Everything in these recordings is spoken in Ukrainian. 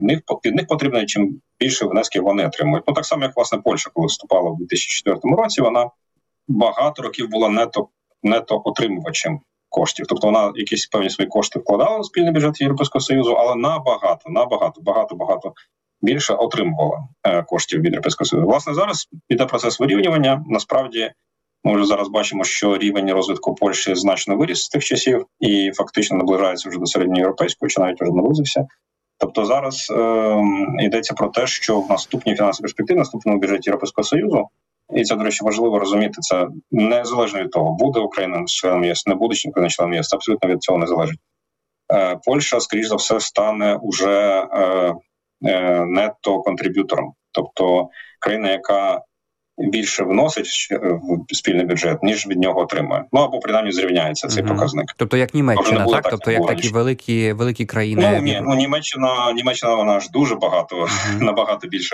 Від них потрібно, чим більше внесків вони отримують. Ну так само, як власне Польща, коли вступала в 2004 році, вона багато років була нето отримувачем коштів. Тобто вона якісь певні свої кошти вкладала в спільний бюджет Європейського Союзу, але набагато більше отримувала коштів від Європейського Союзу. Власне, зараз іде процес вирівнювання. Насправді, ми вже зараз бачимо, що рівень розвитку Польщі значно виріс з тих часів і фактично наближається вже до середньоєвропейського, чи навіть вже наблизився. Тобто зараз йдеться про те, що в наступній фінансовій перспективі, наступному бюджеті Європейського Союзу, і це, до речі, важливо розуміти, це незалежно від того, буде Україна членом ЄС, не буде Україна членом ЄС, абсолютно від цього не залежить. Польща, скоріш за все, стане уже нетто-контриб'ютором, тобто країна, яка більше вносить в спільний бюджет, ніж від нього отримує. Ну, або принаймні зрівняється цей показник. Тобто як Німеччина, так? Тобто як такі великі країни? Німеччина, вона ж дуже багато, набагато більше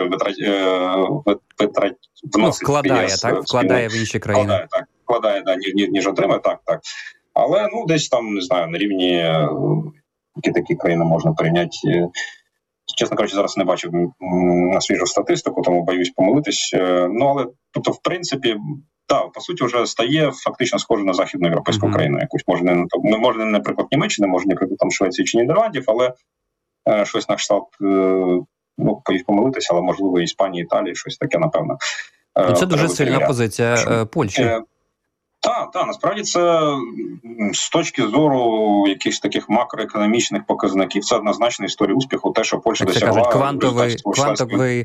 вносить. Вкладає в інші країни. Вкладає, ніж отримує, так. Але, десь там, не знаю, на рівні, які такі країни можна прийняти. Чесно кажучи, зараз не бачив свіжу статистику, тому боюсь помилитись. Але, тобто, в принципі, по суті, вже стає фактично схоже на західноєвропейську країну. Якусь може, наприклад, Німеччини, може, наприклад, там Швеції чи Нідерландів, але щось на кшталт, боюсь помилитись, але, можливо, Іспанії, Італії, щось таке, напевно. Це дуже сильна позиція Польщі. Так, насправді це з точки зору якихось таких макроекономічних показників, це однозначна історія успіху, те, що Польща досягла. Квантовий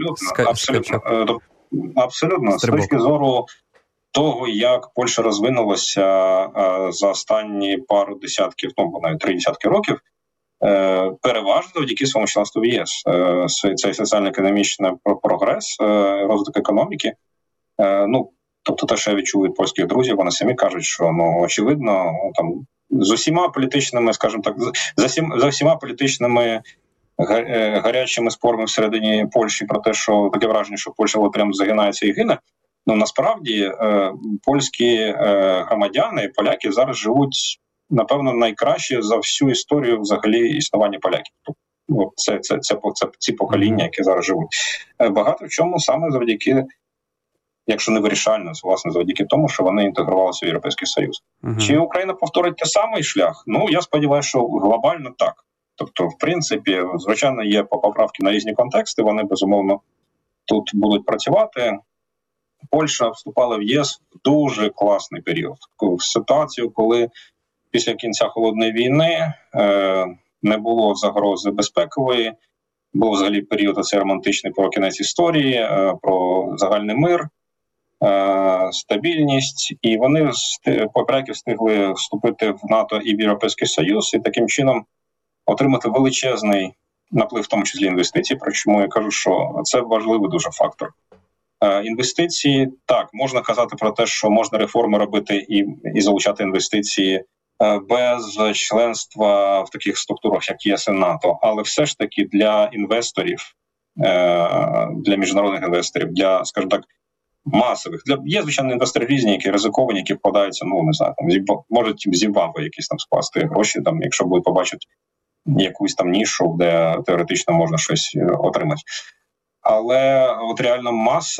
абсолютно. З точки зору того, як Польща розвинулася за останні пару десятків, навіть 3 десятки років, переважно завдяки своєму членству в ЄС. Цей соціально-економічний прогрес, розвиток економіки, тобто те, що я відчув від польських друзів, вони самі кажуть, що, очевидно, там, з усіма політичними, скажімо так, за всіма політичними гарячими спорами всередині Польщі про те, що таке враження, що Польща прямо загинається і гине, насправді польські громадяни, поляки зараз живуть, напевно, найкраще за всю історію взагалі існування поляків. Це ці покоління, які зараз живуть. Багато в чому саме завдяки, якщо не вирішально, власне, завдяки тому, що вони інтегрувалися в Європейський Союз. Чи Україна повторить той самий шлях? Я сподіваюся, що глобально так. Тобто, в принципі, звичайно, є поправки на різні контексти, вони, безумовно, тут будуть працювати. Польща вступала в ЄС в дуже класний період. В ситуацію, коли після кінця Холодної війни не було загрози безпекової, був взагалі період оцей романтичний про кінець історії, про загальний мир, стабільність, і вони поляки встигли вступити в НАТО і в Європейський Союз, і таким чином отримати величезний наплив, в тому числі інвестицій, про чому я кажу, що це важливий дуже фактор. Інвестиції, так, можна казати про те, що можна реформи робити і залучати інвестиції без членства в таких структурах, як ЄС і НАТО, але все ж таки для інвесторів, для міжнародних інвесторів, для, скажімо так, масових. Є, звичайно, інвестори різні, які ризиковані, які вкладаються, не знаю, можуть в Зімбабве якісь там скласти гроші, якщо будуть побачити якусь там нішу, де теоретично можна щось отримати. Але от реально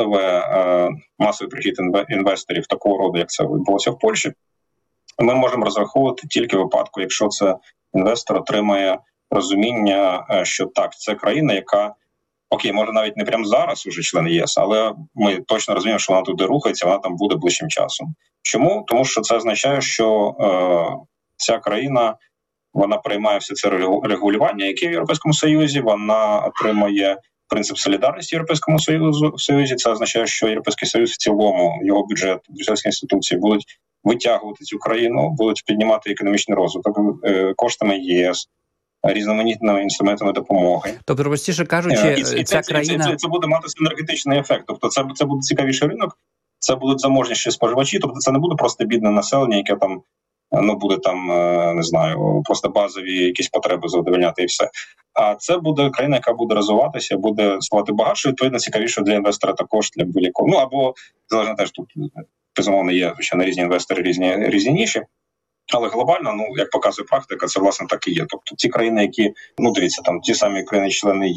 масовий прихід інвесторів такого роду, як це відбулося в Польщі, ми можемо розраховувати тільки в випадку, якщо це інвестор отримає розуміння, що так, це країна, яка, окей, може навіть не прямо зараз уже член ЄС, але ми точно розуміємо, що вона туди рухається, вона там буде ближчим часом. Чому? Тому що це означає, що ця країна, вона приймає все це регулювання, яке в Європейському Союзі, вона отримує принцип солідарності в Європейському Союзі. Це означає, що Європейський Союз в цілому, його бюджет, брюссельські інституції будуть витягувати цю країну, будуть піднімати економічний розвиток коштами ЄС, різноманітними інструментами допомоги. Тобто, простіше кажучи, ця країна... Це буде мати енергетичний ефект. Тобто це буде цікавіший ринок, це будуть заможніші споживачі, тобто це не буде просто бідне населення, яке там, буде там, не знаю, просто базові якісь потреби задовольняти і все. А це буде країна, яка буде розвиватися, буде ставати багатшою, відповідно цікавіше для інвестора також, для будь-якого. Або, залежно теж тут, безумовно, є, звичайно, різні інвестори, різні ніші. Але глобально, як показує практика, це власне так і є. Тобто ті країни, які, дивіться, там ті самі країни-члени